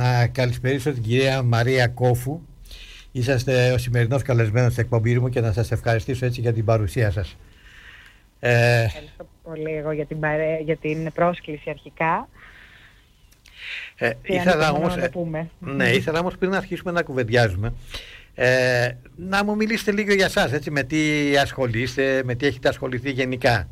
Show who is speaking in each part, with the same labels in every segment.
Speaker 1: να καλησπερίσω την κυρία Μαρία Κόφου. Είσαστε ο σημερινός καλεσμένος στην εκπομπή μου και να σας ευχαριστήσω έτσι για την παρουσία σας.
Speaker 2: Ευχαριστώ πολύ εγώ για την πρόσκληση αρχικά.
Speaker 1: Ήθελα όμως πριν να αρχίσουμε να κουβεντιάζουμε, να μου μιλήσετε λίγο για σας, έτσι, με τι ασχολείστε, με τι έχετε ασχοληθεί γενικά.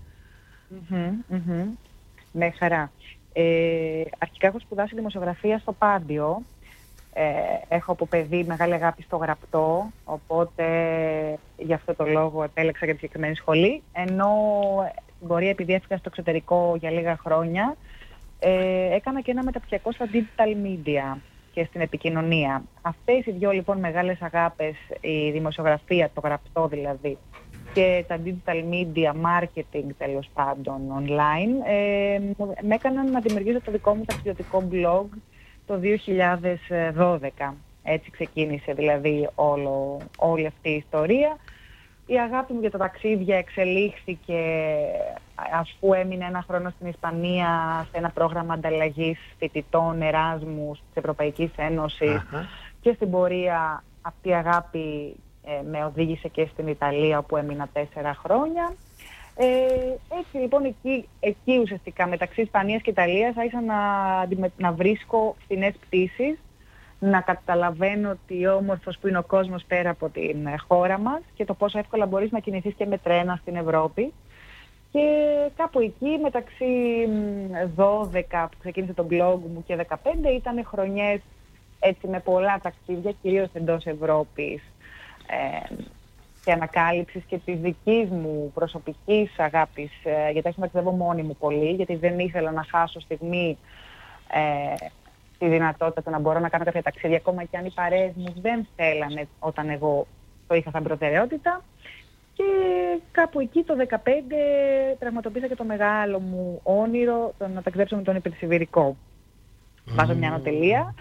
Speaker 2: Με χαρά. Αρχικά έχω σπουδάσει δημοσιογραφία στο Πάντιο. Έχω από παιδί μεγάλη αγάπη στο γραπτό, οπότε γι' αυτό το λόγο επέλεξα για τη συγκεκριμένη σχολή. Ενώ στην πορεία, επειδή έφυγα στο εξωτερικό για λίγα χρόνια, έκανα και ένα μεταπτυχιακό στα digital media και στην επικοινωνία. Αυτές οι δύο λοιπόν μεγάλες αγάπες, η δημοσιογραφία, το γραπτό δηλαδή, και τα digital media, marketing τέλος πάντων, online, με έκαναν να δημιουργήσω το δικό μου ταξιδιωτικό blog το 2012. Έτσι ξεκίνησε δηλαδή όλη αυτή η ιστορία. Η αγάπη μου για τα ταξίδια εξελίχθηκε αφού έμεινε ένα χρόνο στην Ισπανία σε ένα πρόγραμμα ανταλλαγής φοιτητών Εράσμους της Ευρωπαϊκής Ένωσης. Και στην πορεία αυτή η αγάπη με οδήγησε και στην Ιταλία, όπου έμεινα 4 χρόνια. Έτσι λοιπόν εκεί ουσιαστικά μεταξύ Ισπανίας και Ιταλίας άρχισα να βρίσκω φθηνές πτήσεις, να καταλαβαίνω τι όμορφος που είναι ο κόσμος πέρα από την χώρα μας και το πόσο εύκολα μπορείς να κινηθείς και με τρένα στην Ευρώπη. Και κάπου εκεί μεταξύ 12 που ξεκίνησε το blog μου και 15 ήταν χρονιές έτσι με πολλά ταξίδια, κυρίως εντός Ευρώπης, και ανακάλυψης και της δικής μου προσωπικής αγάπης, γιατί άρχισα να ταξιδεύω μόνη μου πολύ, γιατί δεν ήθελα να χάσω στιγμή τη δυνατότητα του να μπορώ να κάνω κάποια ταξίδια, ακόμα και αν οι παρέες μου δεν θέλανε όταν εγώ το είχα σαν προτεραιότητα. Και κάπου εκεί το 2015 πραγματοποίησα και το μεγάλο μου όνειρο, το να ταξιδέψω με τον υπερσιβηρικό. Βάζω μια ανωτελεία.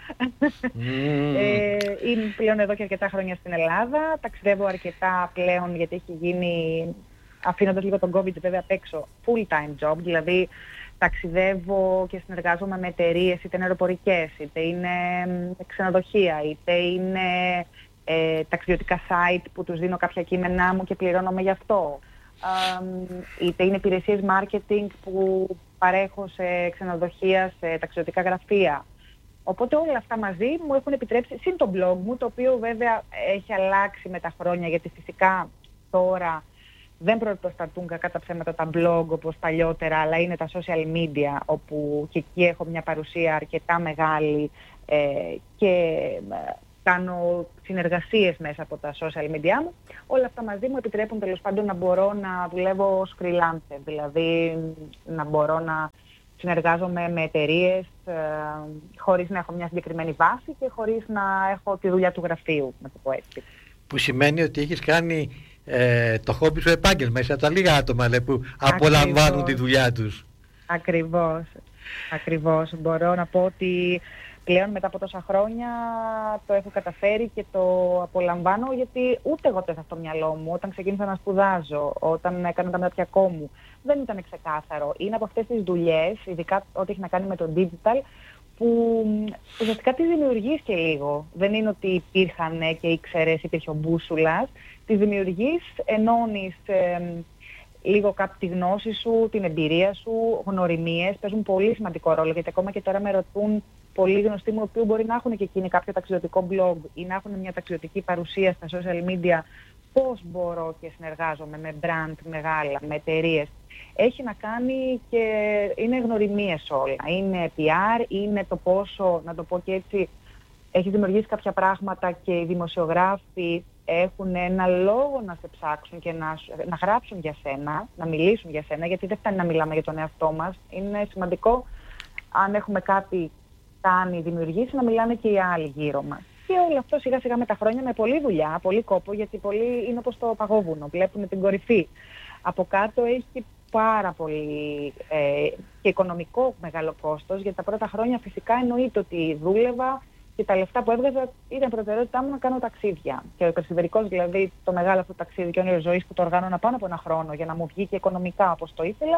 Speaker 2: Είμαι πλέον εδώ και αρκετά χρόνια στην Ελλάδα. Ταξιδεύω αρκετά πλέον γιατί έχει γίνει, αφήνοντας λίγο τον COVID βέβαια απ' έξω, full-time job. Δηλαδή ταξιδεύω και συνεργάζομαι με εταιρείες, είτε είναι αεροπορικές, είτε είναι ξενοδοχεία, είτε είναι ταξιδιωτικά site που τους δίνω κάποια κείμενά μου και πληρώνομαι γι' αυτό. Είτε είναι υπηρεσίες marketing που παρέχω σε ξενοδοχεία, σε ταξιδιωτικά γραφεία. Οπότε όλα αυτά μαζί μου έχουν επιτρέψει, συν το blog μου, το οποίο βέβαια έχει αλλάξει με τα χρόνια, γιατί φυσικά τώρα δεν πρωτοστατούν κακά τα ψέματα τα blog όπως παλιότερα, αλλά είναι τα social media, όπου και εκεί έχω μια παρουσία αρκετά μεγάλη και κάνω συνεργασίες μέσα από τα social media μου. Όλα αυτά μαζί μου επιτρέπουν τέλος πάντων να μπορώ να δουλεύω ως freelancer, δηλαδή να μπορώ να συνεργάζομαι με εταιρείες χωρίς να έχω μια συγκεκριμένη βάση και χωρίς να έχω τη δουλειά του γραφείου, να το πω έτσι.
Speaker 1: Που σημαίνει ότι έχεις κάνει το χόμπι σου επάγγελμα, είσαι από τα λίγα άτομα που απολαμβάνουν τη δουλειά τους.
Speaker 2: Ακριβώς. Μπορώ να πω ότι πλέον μετά από τόσα χρόνια το έχω καταφέρει και το απολαμβάνω, γιατί ούτε εγώ το είχα στο μυαλό μου όταν ξεκίνησα να σπουδάζω, όταν έκανα το μεταπτυχιακό μου. Δεν ήταν ξεκάθαρο. Είναι από αυτές τις δουλειές, ειδικά ό,τι έχει να κάνει με το digital, που ουσιαστικά τις δημιουργείς και λίγο. Δεν είναι ότι υπήρχαν και ήξερες, υπήρχε ο μπούσουλας. Τις δημιουργείς, ενώνεις λίγο τη γνώση σου, την εμπειρία σου, γνωριμίες, παίζουν πολύ σημαντικό ρόλο, γιατί ακόμα και τώρα με ρωτούν πολλοί γνωστοί μου, οποίοι μπορεί να έχουν και εκείνοι κάποιο ταξιδιωτικό blog ή να έχουν μια ταξιδιωτική παρουσία στα social media, πώς μπορώ και συνεργάζομαι με brand μεγάλα, με εταιρείες. Έχει να κάνει και είναι γνωριμίες όλα. Είναι PR, είναι το πόσο, να το πω και έτσι, έχει δημιουργήσει κάποια πράγματα και οι δημοσιογράφοι έχουν ένα λόγο να σε ψάξουν και να γράψουν για σένα, να μιλήσουν για σένα, γιατί δεν φτάνει να μιλάμε για τον εαυτό μας. Είναι σημαντικό, αν έχουμε κάτι κάνει, δημιουργήσει, να μιλάνε και οι άλλοι γύρω μας. Και όλο αυτό σιγά σιγά με τα χρόνια, με πολλή δουλειά, πολύ κόπο, γιατί πολλοί είναι όπως το παγόβουνο, βλέπουν την κορυφή. Από κάτω έχει πάρα πολύ και οικονομικό μεγάλο κόστος, γιατί τα πρώτα χρόνια φυσικά εννοείται ότι δούλευα και τα λεφτά που έβγαζα ήταν προτεραιότητά μου να κάνω ταξίδια. Και ο υπερσιβερικός, δηλαδή το μεγάλο αυτό ταξίδι και όνειρο ζωής που το οργάνωνα πάνω από ένα χρόνο για να μου βγει και οικονομικά όπως το ήθελα,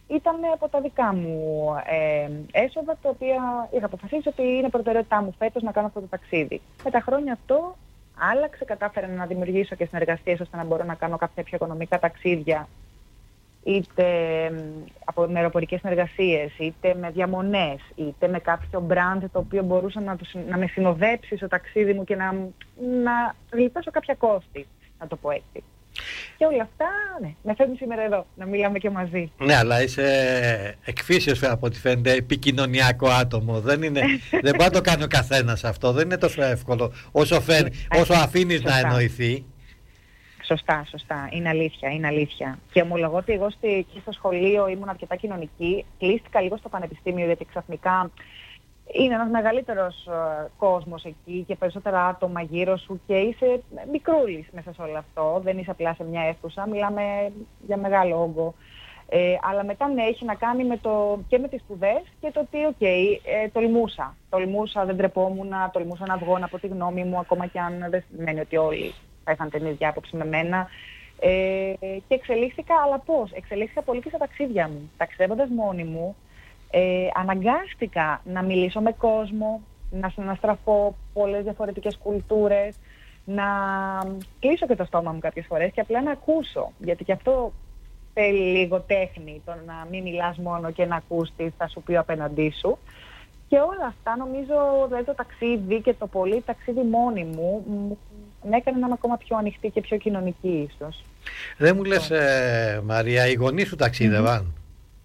Speaker 2: ήταν από τα δικά μου έσοδα, τα οποία είχα αποφασίσει ότι είναι προτεραιότητά μου φέτος να κάνω αυτό το ταξίδι. Με τα χρόνια αυτό άλλαξε, κατάφερα να δημιουργήσω και συνεργασίες ώστε να μπορώ να κάνω κάποια πιο οικονομικά ταξίδια, είτε με αεροπορικές συνεργασίες, είτε με διαμονές, είτε με κάποιο brand το οποίο μπορούσε να με συνοδέψει στο ταξίδι μου και να γλιτώσω κάποια κόστη, να το πω έτσι. Και όλα αυτά, ναι, με φέρνει σήμερα εδώ, να μιλάμε και μαζί.
Speaker 1: Ναι, αλλά είσαι εκφύσεως, από ό,τι φαίνεται, επικοινωνιακό άτομο. Δεν μπορεί να το κάνει ο καθένας αυτό, δεν είναι τόσο εύκολο όσο αφήνεις να εννοηθεί.
Speaker 2: Σωστά. Είναι αλήθεια. Και ομολογώ ότι εγώ εκεί στο σχολείο ήμουν αρκετά κοινωνική. Κλείστηκα λίγο στο πανεπιστήμιο, γιατί ξαφνικά είναι ένας μεγαλύτερος κόσμος εκεί και περισσότερα άτομα γύρω σου και είσαι μικρούλης μέσα σε όλο αυτό. Δεν είσαι απλά σε μια αίθουσα, μιλάμε για μεγάλο όγκο. Αλλά μετά ναι, έχει να κάνει και με τις σπουδές και το ότι τολμούσα, δεν τρεπόμουν, τολμούσα να βγω, να πω τη γνώμη μου, ακόμα και αν δεν σημαίνει ότι όλοι θα είχαν την ίδια άποψη με μένα. Και εξελίχθηκα, αλλά πώς? Εξελίχθηκα πολύ και στα ταξίδια μου. Ταξιδεύοντας μόνη μου, αναγκάστηκα να μιλήσω με κόσμο, να συναστραφώ πολλές διαφορετικές κουλτούρες, να κλείσω και το στόμα μου κάποιες φορές και απλά να ακούσω. Γιατί και αυτό θέλει λίγο τέχνη, το να μην μιλάς μόνο και να ακούς τι θα σου πει απέναντί σου. Και όλα αυτά νομίζω, δηλαδή το ταξίδι και το πολύ ταξίδι μόνη μου με έκανε να είμαι ακόμα πιο ανοιχτή και πιο κοινωνική ίσως.
Speaker 1: Δεν μου λες, Μαρία, οι γονείς σου ταξίδευαν?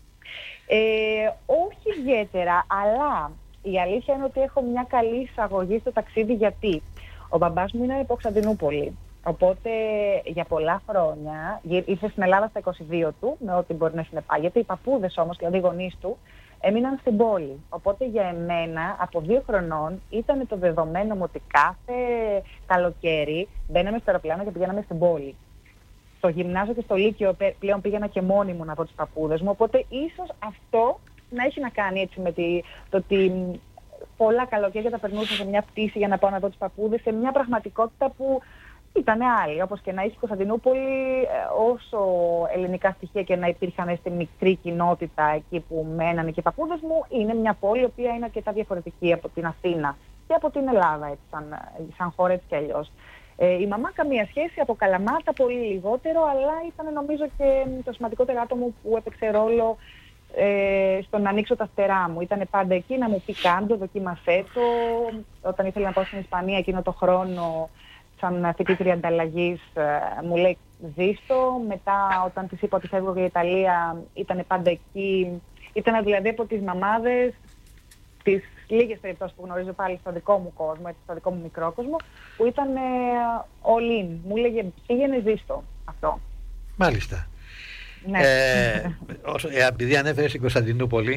Speaker 2: Όχι ιδιαίτερα, αλλά η αλήθεια είναι ότι έχω μια καλή εισαγωγή στο ταξίδι, γιατί ο μπαμπάς μου είναι από Κωνσταντινούπολη. Οπότε για πολλά χρόνια ήρθε στην Ελλάδα στα 22 του, με ό,τι μπορεί να συνεπάγεται. Οι παππούδες όμως, δηλαδή οι γονείς του, έμειναν στην πόλη. Οπότε για εμένα, από 2 χρονών, ήταν το δεδομένο μου ότι κάθε καλοκαίρι μπαίναμε στο αεροπλάνο και πηγαίναμε στην πόλη. Στο γυμνάσιο και στο λύκειο πλέον πήγαινα και μόνη μου να δω τους παππούδες μου. Οπότε ίσως αυτό να έχει να κάνει έτσι με το ότι πολλά καλοκαίρια τα περνούσα σε μια πτήση για να πάω να δω τους παππούδες, σε μια πραγματικότητα που ήταν άλλη. Όπως και να έχει η Κωνσταντινούπολη, όσο ελληνικά στοιχεία και να υπήρχαν στη μικρή κοινότητα εκεί που μένανε και οι παππούδες μου, είναι μια πόλη η οποία είναι αρκετά διαφορετική από την Αθήνα και από την Ελλάδα, έτσι, σαν χώρα έτσι κι αλλιώς. Η μαμά καμία σχέση, από Καλαμάτα πολύ λιγότερο, αλλά ήταν νομίζω και το σημαντικότερο άτομο που έπαιξε ρόλο στο να ανοίξω τα φτερά μου. Ήταν πάντα εκεί να μου πει κάντο, δοκίμασέ το. Όταν ήθελα να πάω στην Ισπανία εκείνο το χρόνο, σαν φοιτήτρια ανταλλαγής, μου λέει ζήστο. Μετά όταν της είπα ότι φεύγω για Ιταλία, ήταν πάντα εκεί. Ήταν δηλαδή από τις μαμάδες, τις λίγες περιπτώσεις που γνωρίζω πάλι στο δικό μου κόσμο, έτσι, στο δικό μου μικρό κόσμο, που ήταν all in. Μου έλεγε πήγαινε ζήστο αυτό.
Speaker 1: Μάλιστα.
Speaker 2: Ναι.
Speaker 1: Επειδή ανέφερες στην Κωνσταντινούπολη,